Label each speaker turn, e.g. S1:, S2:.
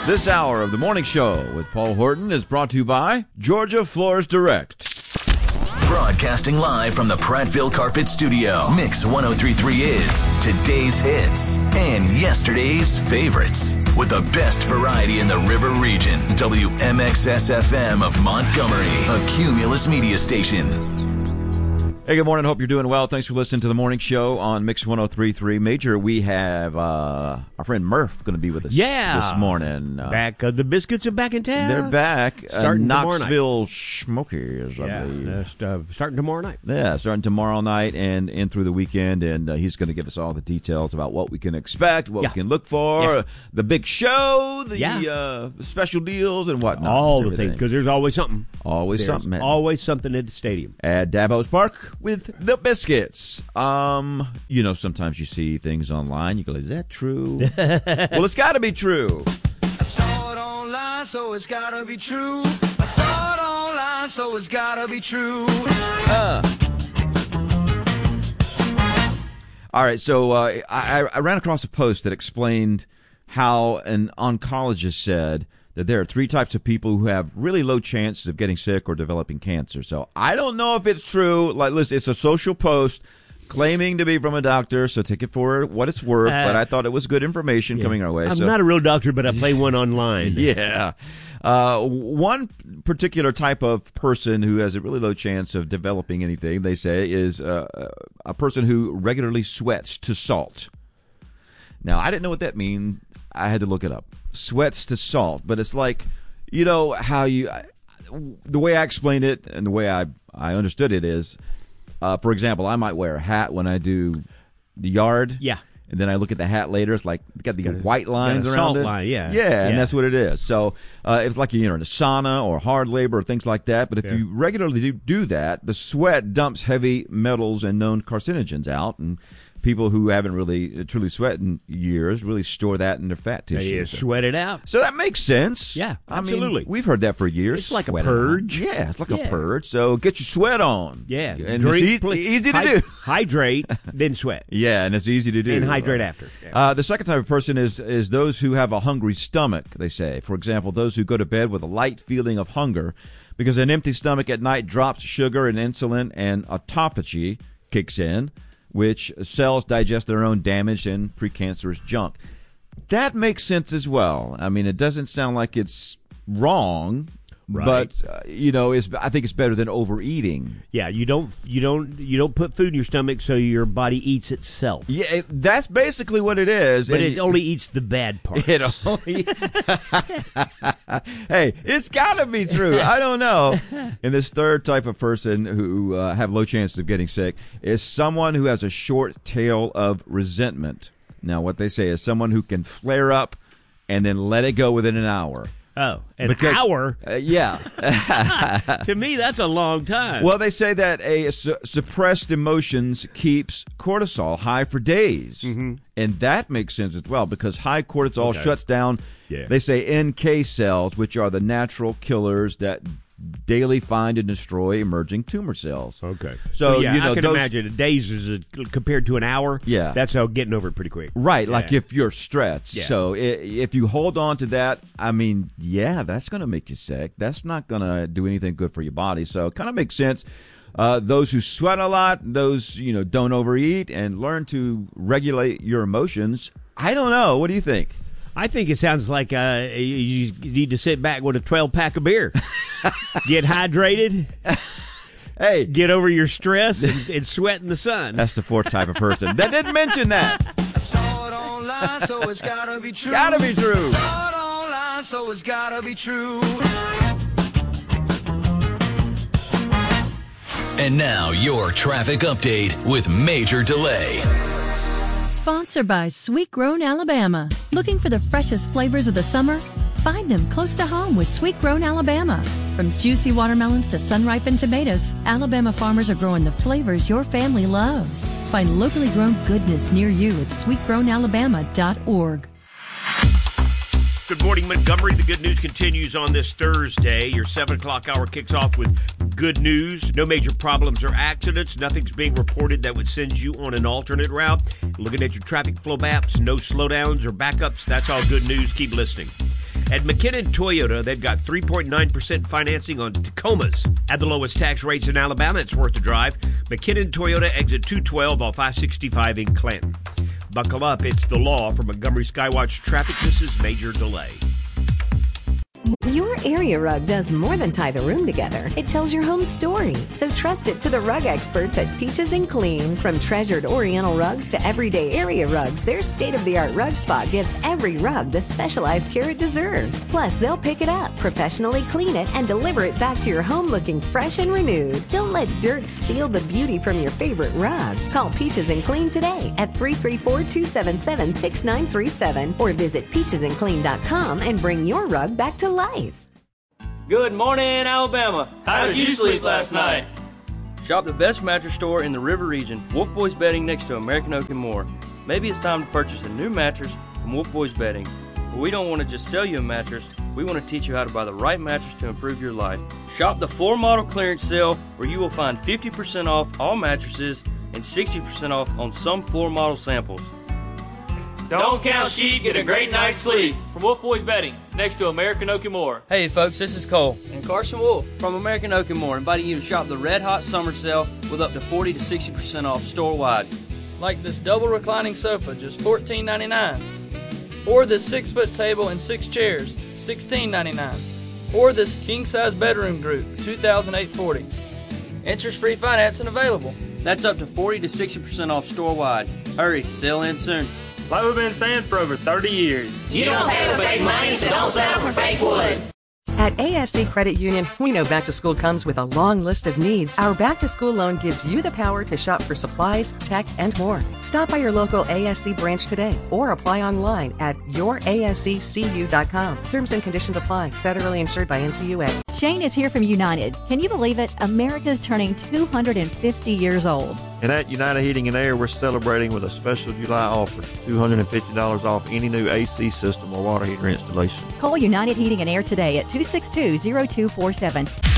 S1: This hour of the morning show with Paul Horton is brought to you by Georgia Floors Direct.
S2: Broadcasting live from the Prattville Carpet Studio, Mix 1033 is today's hits and yesterday's favorites. With the best variety in the River Region, WMXS-FM of Montgomery, a Cumulus media station.
S1: Hey, good morning. Hope you're doing well. Thanks for listening to the morning show on Mix 1033. Major, we have our friend Murph going to be with us this morning.
S3: Back. The Biscuits are back in town.
S1: They're back.
S3: Starting
S1: Knoxville Smokies, I believe.
S3: Starting tomorrow night.
S1: Yeah, starting tomorrow night and through the weekend. And he's going to give us all the details about what we can expect, what we can look for, the big show, the special deals and whatnot.
S3: All the things, because there's always something.
S1: Always something, man.
S3: Always something at the stadium.
S1: At Davos Park with the Biscuits. Sometimes you see things online. You go, is that true? Well, it's got to be true.
S4: I saw it online, so it's got to be true. I saw it online, so it's got to be true.
S1: All right, so I ran across a post that explained how an oncologist said that there are three types of people who have really low chances of getting sick or developing cancer. So I don't know if it's true. Like, listen, it's a social post claiming to be from a doctor, so take it for what it's worth. But I thought it was good information coming our way.
S3: I'm not a real doctor, but I play one online.
S1: Yeah. One particular type of person who has a really low chance of developing anything, they say, is a person who regularly sweats to salt. Now, I didn't know what that means. I had to look it up. Sweats to salt, but it's like, how the way I explained it and the way I understood it is, for example, I might wear a hat when I do the yard.
S3: Yeah.
S1: And then I look at the hat later. It's like got the white lines around
S3: salt
S1: it.
S3: Line, yeah.
S1: And that's what it is. So it's like you're in a sauna or hard labor or things like that. But if you regularly do that, the sweat dumps heavy metals and known carcinogens out, and people who haven't really truly sweat in years really store that in their fat tissue.
S3: Yeah, sweat it out.
S1: So that makes sense.
S3: Yeah,
S1: I
S3: absolutely.
S1: mean, we've heard that for years.
S3: It's like
S1: Sweat
S3: a purge.
S1: Yeah, it's like a purge. So get your sweat on.
S3: Yeah.
S1: And
S3: Drink,
S1: it's easy to do.
S3: Hydrate, then sweat.
S1: Yeah, and it's easy to do.
S3: And hydrate after. Yeah.
S1: The second type of person is those who have a hungry stomach, they say. For example, those who go to bed with a light feeling of hunger because an empty stomach at night drops sugar and insulin, and autophagy kicks in, which cells digest their own damaged and precancerous junk. That makes sense as well. I mean, it doesn't sound like it's wrong, but I think it's better than overeating.
S3: Yeah, you don't put food in your stomach so your body eats itself.
S1: Yeah, that's basically what it is.
S3: But it only eats the bad parts.
S1: It only. Hey, it's got to be true. I don't know. And this third type of person who have low chances of getting sick is someone who has a short tail of resentment. Now, what they say is someone who can flare up and then let it go within an hour.
S3: Oh, hour?
S1: Yeah.
S3: To me, that's a long time.
S1: Well, they say that suppressed emotions keeps cortisol high for days. Mm-hmm. And that makes sense as well, because high cortisol shuts down, they say, NK cells, which are the natural killers that daily find and destroy emerging tumor cells.
S3: Okay.
S1: So,
S3: I can imagine days is compared to an hour.
S1: Yeah.
S3: That's how getting over it pretty quick.
S1: Right. Like if you're stressed. Yeah. So if you hold on to that, I mean, that's going to make you sick. That's not going to do anything good for your body. So it kind of makes sense. Those who sweat a lot, those, don't overeat and learn to regulate your emotions. I don't know. What do you think?
S3: I think it sounds like you need to sit back with a 12-pack of beer. Get hydrated.
S1: Hey.
S3: Get over your stress and sweat in the sun.
S1: That's the fourth type of person. That didn't mention that.
S4: I saw it online, so it's got to be true.
S1: Gotta be true.
S4: I saw it online, so it's got to be true.
S2: And now your traffic update with Major Delay.
S5: Sponsored by Sweet Grown Alabama. Looking for the freshest flavors of the summer? Find them close to home with Sweet Grown Alabama. From juicy watermelons to sun-ripened tomatoes, Alabama farmers are growing the flavors your family loves. Find locally grown goodness near you at sweetgrownalabama.org.
S3: Good morning, Montgomery. The good news continues on this Thursday. Your 7 o'clock hour kicks off with good news. No major problems or accidents. Nothing's being reported that would send you on an alternate route. Looking at your traffic flow maps, no slowdowns or backups. That's all good news. Keep listening. At McKinnon Toyota, they've got 3.9% financing on Tacomas. At the lowest tax rates in Alabama, it's worth the drive. McKinnon Toyota, exit 212 off I-65 in Clanton. Buckle up, it's the law. For Montgomery Skywatch Traffic, this is Major Delay.
S6: Your area rug does more than tie the room together. It tells your home story. So trust it to the rug experts at Peaches and Clean. From treasured Oriental rugs to everyday area rugs, their state-of-the-art rug spot gives every rug the specialized care it deserves. Plus, they'll pick it up, professionally clean it, and deliver it back to your home looking fresh and renewed. Don't let dirt steal the beauty from your favorite rug. Call Peaches and Clean today at 334-277-6937 or visit peachesandclean.com and bring your rug back to life.
S7: Good morning, Alabama. How did you sleep last night? Shop the best mattress store in the River region, Wolf Boys Bedding, next to American Oak and More. Maybe it's time to purchase a new mattress from Wolf Boys Bedding. But we don't want to just sell you a mattress. We want to teach you how to buy the right mattress to improve your life. Shop the floor model clearance sale, where you will find 50% off all mattresses and 60% off on some floor model samples.
S8: Don't count sheep, get a great night's sleep. From Wolf Boys Bedding, next to American Oak and More.
S7: Hey folks, this is Cole
S8: And Carson Wolf.
S7: from American Oak and More, inviting you to shop the Red Hot Summer Sale with up to 40 to 60% off store-wide.
S8: Like this double reclining sofa, just $14.99. Or this 6-foot table and 6 chairs, $16.99. Or this king-size bedroom group, $2,840. Interest-free financing available.
S7: That's up to 40 to 60% off store-wide. Hurry, sale ends soon.
S8: Like we've been saying for over 30 years.
S9: You don't pay with fake money, so don't settle for fake wood.
S10: At ASC Credit Union, we know back to school comes with a long list of needs. Our back to school loan gives you the power to shop for supplies, tech, and more. Stop by your local ASC branch today or apply online at yourasccu.com. Terms and conditions apply. Federally insured by NCUA.
S5: Shane is here from United. Can you believe it? America's turning 250 years old.
S11: And at United Heating and Air, we're celebrating with a special July offer, $250 off any new AC system or water heater installation.
S5: Call United Heating and Air today at 262-0247.